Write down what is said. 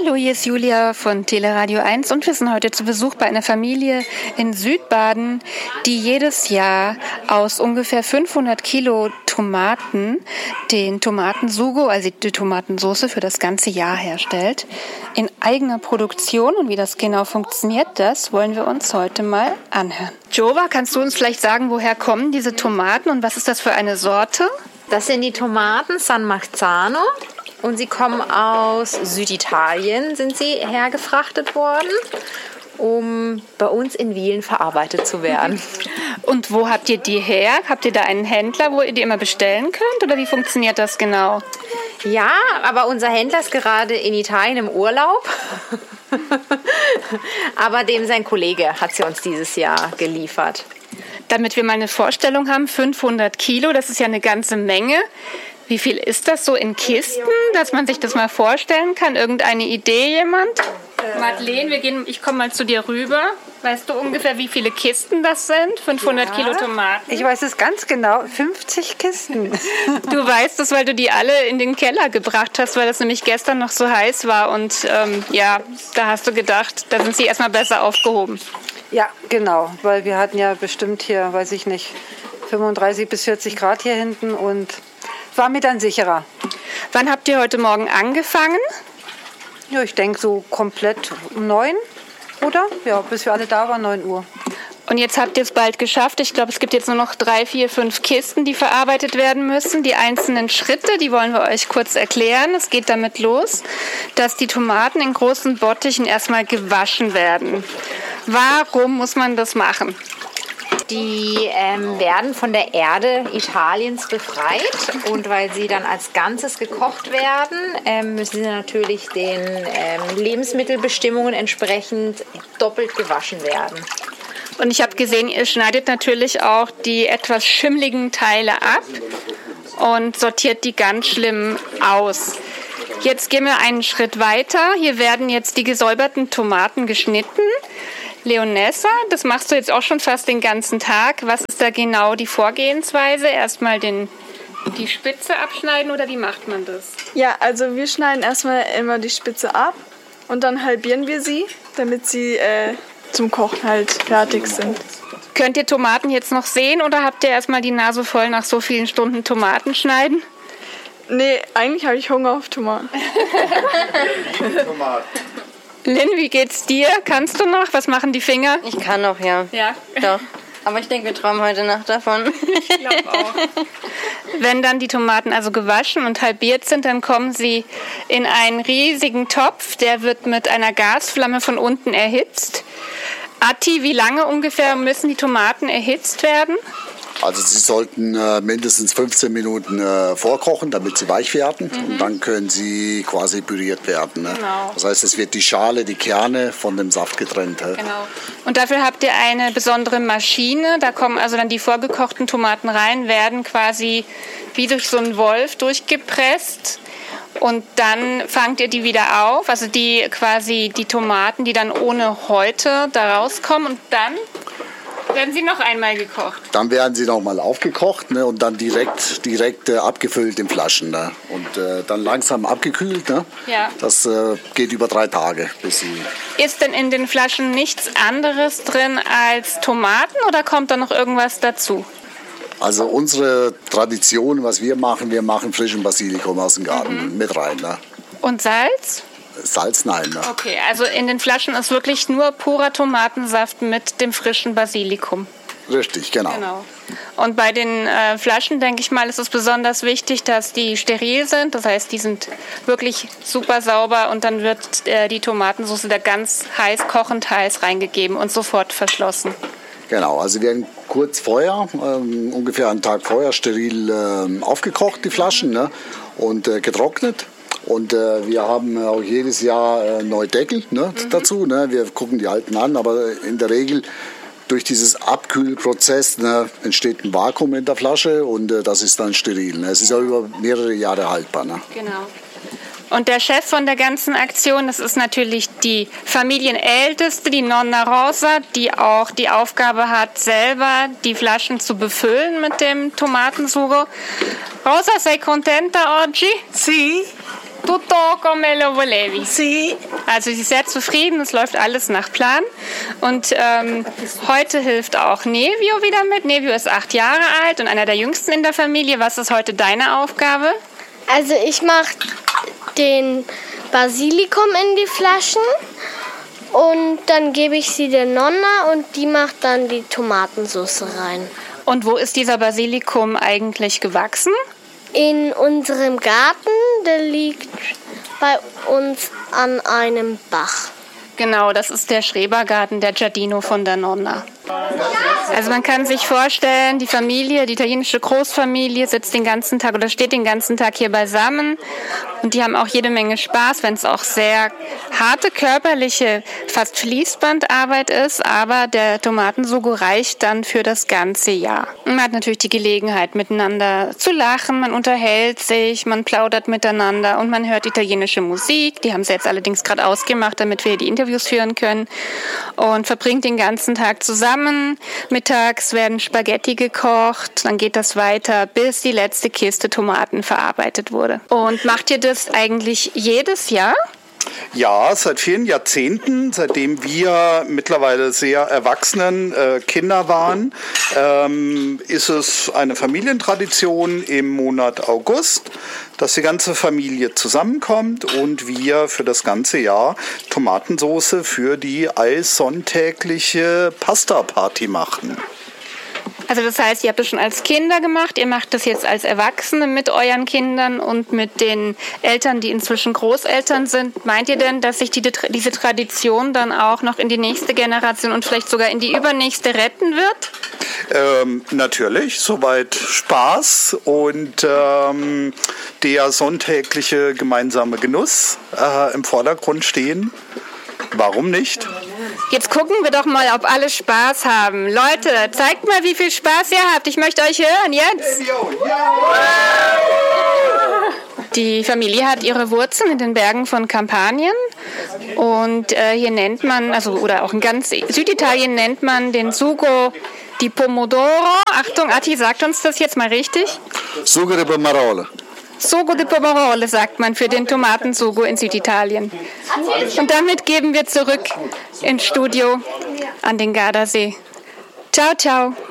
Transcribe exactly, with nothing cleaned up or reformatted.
Hallo, hier ist Julia von Teleradio eins und wir sind heute zu Besuch bei einer Familie in Südbaden, die jedes Jahr aus ungefähr fünfhundert Kilo Tomaten den Tomatensugo, also die Tomatensauce für das ganze Jahr herstellt, in eigener Produktion. Und wie das genau funktioniert, das wollen wir uns heute mal anhören. Jova, kannst du uns vielleicht sagen, woher kommen diese Tomaten und was ist das für eine Sorte? Das sind die Tomaten San Marzano. Und sie kommen aus Süditalien, sind sie hergefrachtet worden, um bei uns in Wielen verarbeitet zu werden. Und wo habt ihr die her? Habt ihr da einen Händler, wo ihr die immer bestellen könnt? Oder wie funktioniert das genau? Ja, aber unser Händler ist gerade in Italien im Urlaub. Aber dem sein Kollege hat sie uns dieses Jahr geliefert. Damit wir mal eine Vorstellung haben, fünfhundert Kilo, das ist ja eine ganze Menge. Wie viel ist das so in Kisten, dass man sich das mal vorstellen kann? Irgendeine Idee, jemand? Äh. Madeleine, wir gehen, ich komme mal zu dir rüber. Weißt du ungefähr, wie viele Kisten das sind? fünfhundert ja, Kilo Tomaten? Ich weiß es ganz genau, fünfzig Kisten. Du weißt es, weil du die alle in den Keller gebracht hast, weil das nämlich gestern noch so heiß war. Und ähm, ja, da hast du gedacht, da sind sie erstmal besser aufgehoben. Ja, genau, weil wir hatten ja bestimmt hier, weiß ich nicht, fünfunddreißig bis vierzig Grad hier hinten und war mir dann sicherer. Wann habt ihr heute Morgen angefangen? Ja, ich denke so komplett um neun, oder? Ja, bis wir alle da waren, neun Uhr. Und jetzt habt ihr es bald geschafft. Ich glaube, es gibt jetzt nur noch drei, vier, fünf Kisten, die verarbeitet werden müssen. Die einzelnen Schritte, die wollen wir euch kurz erklären. Es geht damit los, dass die Tomaten in großen Bottichen erstmal gewaschen werden. Warum muss man das machen? Die ähm, werden von der Erde Italiens befreit und weil sie dann als Ganzes gekocht werden, ähm, müssen sie natürlich den ähm, Lebensmittelbestimmungen entsprechend doppelt gewaschen werden. Und ich habe gesehen, ihr schneidet natürlich auch die etwas schimmligen Teile ab und sortiert die ganz schlimm aus. Jetzt gehen wir einen Schritt weiter. Hier werden jetzt die gesäuberten Tomaten geschnitten. Leonessa, das machst du jetzt auch schon fast den ganzen Tag. Was ist da genau die Vorgehensweise? Erstmal den, die Spitze abschneiden oder wie macht man das? Ja, also wir schneiden erstmal immer die Spitze ab und dann halbieren wir sie, damit sie äh, zum Kochen halt fertig sind. Könnt ihr Tomaten jetzt noch sehen oder habt ihr erstmal die Nase voll nach so vielen Stunden Tomaten schneiden? Nee, eigentlich habe ich Hunger auf Tomaten. Lynn, wie geht's dir? Kannst du noch? Was machen die Finger? Ich kann noch, ja. Ja? Doch. Aber ich denke, wir träumen heute Nacht davon. Ich glaube auch. Wenn dann die Tomaten also gewaschen und halbiert sind, dann kommen sie in einen riesigen Topf. Der wird mit einer Gasflamme von unten erhitzt. Atti, wie lange ungefähr müssen die Tomaten erhitzt werden? Also sie sollten äh, mindestens fünfzehn Minuten äh, vorkochen, damit sie weich werden. Mhm. Und dann können sie quasi püriert werden. Ne? Genau. Das heißt, es wird die Schale, die Kerne von dem Saft getrennt. He? Genau. Und dafür habt ihr eine besondere Maschine. Da kommen also dann die vorgekochten Tomaten rein, werden quasi wie durch so einen Wolf durchgepresst. Und dann fangt ihr die wieder auf, also die quasi die Tomaten, die dann ohne Häute da rauskommen. Und dann werden sie noch einmal gekocht? Dann werden sie noch mal aufgekocht, ne, und dann direkt, direkt äh, abgefüllt in Flaschen. Ne, und äh, dann langsam abgekühlt. Ne. Ja. Das äh, geht über drei Tage. Bis sie Ist denn in den Flaschen nichts anderes drin als Tomaten oder kommt da noch irgendwas dazu? Also unsere Tradition, was wir machen, wir machen frischen Basilikum aus dem Garten mhm. mit rein. Ne. Und Salz? Salz, nein. Ne? Okay, also in den Flaschen ist wirklich nur purer Tomatensaft mit dem frischen Basilikum. Richtig, genau. genau. Und bei den äh, Flaschen, denke ich mal, ist es besonders wichtig, dass die steril sind. Das heißt, die sind wirklich super sauber und dann wird äh, die Tomatensauce da ganz heiß, kochend heiß reingegeben und sofort verschlossen. Genau, also werden kurz vorher, ähm, ungefähr einen Tag vorher, steril ähm, aufgekocht, die Flaschen, ne? Und äh, getrocknet. Und äh, wir haben auch jedes Jahr äh, neue Deckel ne, mhm. dazu. Ne? Wir gucken die alten an, aber in der Regel durch dieses Abkühlprozess ne, entsteht ein Vakuum in der Flasche und äh, das ist dann steril. Ne? Es ist ja über mehrere Jahre haltbar. Ne? Genau. Und der Chef von der ganzen Aktion, das ist natürlich die Familienälteste, die Nonna Rosa, die auch die Aufgabe hat, selber die Flaschen zu befüllen mit dem Tomatensugo. Rosa, sei contenta oggi? Sì. Tutto come lo volevi? Sì. Also sie ist sehr zufrieden, es läuft alles nach Plan. Und ähm, heute hilft auch Nevio wieder mit. Nevio ist acht Jahre alt und einer der jüngsten in der Familie. Was ist heute deine Aufgabe? Also ich mache den Basilikum in die Flaschen und dann gebe ich sie der Nonna und die macht dann die Tomatensauce rein. Und wo ist dieser Basilikum eigentlich gewachsen? In unserem Garten, der liegt bei uns an einem Bach. Genau, das ist der Schrebergarten der Giardino von der Nonna. Also man kann sich vorstellen, die Familie, die italienische Großfamilie sitzt den ganzen Tag oder steht den ganzen Tag hier beisammen und die haben auch jede Menge Spaß, wenn es auch sehr harte körperliche, fast Fließbandarbeit ist, aber der Tomatensugo reicht dann für das ganze Jahr. Und man hat natürlich die Gelegenheit, miteinander zu lachen, man unterhält sich, man plaudert miteinander und man hört italienische Musik. Die haben sie jetzt allerdings gerade ausgemacht, damit wir die Interviews führen können und verbringt den ganzen Tag zusammen. Mittags werden Spaghetti gekocht, dann geht das weiter, bis die letzte Kiste Tomaten verarbeitet wurde. Und macht ihr das eigentlich jedes Jahr? Ja, seit vielen Jahrzehnten, seitdem wir mittlerweile sehr erwachsenen äh, Kinder waren, ähm, ist es eine Familientradition im Monat August, dass die ganze Familie zusammenkommt und wir für das ganze Jahr Tomatensauce für die allsonntägliche Pasta-Party machen. Also das heißt, ihr habt das schon als Kinder gemacht, ihr macht das jetzt als Erwachsene mit euren Kindern und mit den Eltern, die inzwischen Großeltern sind. Meint ihr denn, dass sich die, diese Tradition dann auch noch in die nächste Generation und vielleicht sogar in die übernächste retten wird? Ähm, natürlich, soweit Spaß und ähm, der sonntägliche gemeinsame Genuss äh, im Vordergrund stehen. Warum nicht? Jetzt gucken wir doch mal, ob alle Spaß haben. Leute, zeigt mal, wie viel Spaß ihr habt. Ich möchte euch hören, jetzt. Die Familie hat ihre Wurzeln in den Bergen von Kampanien und äh, hier nennt man, also oder auch in ganz Süditalien nennt man den Sugo di Pomodoro. Achtung, Atti, sagt uns das jetzt mal richtig. Sugo di Pomodoro. Sugo di Pomodoro sagt man für den Tomatensugo in Süditalien. Und damit geben wir zurück ins Studio an den Gardasee. Ciao, ciao.